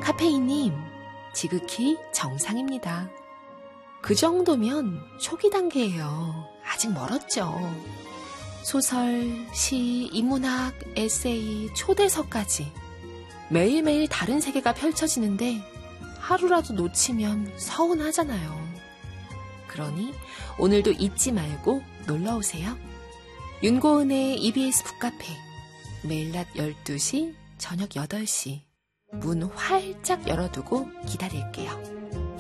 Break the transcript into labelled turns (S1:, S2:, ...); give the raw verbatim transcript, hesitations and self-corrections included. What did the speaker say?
S1: 카페인님, 지극히 정상입니다. 그 정도면 초기 단계예요. 아직 멀었죠. 소설, 시, 인문학, 에세이, 초대서까지 매일매일 다른 세계가 펼쳐지는데 하루라도 놓치면 서운하잖아요. 그러니 오늘도 잊지 말고 놀러오세요. 윤고은의 이비에스 북카페, 매일 낮 열두 시, 저녁 여덟 시 문 활짝 열어두고 기다릴게요.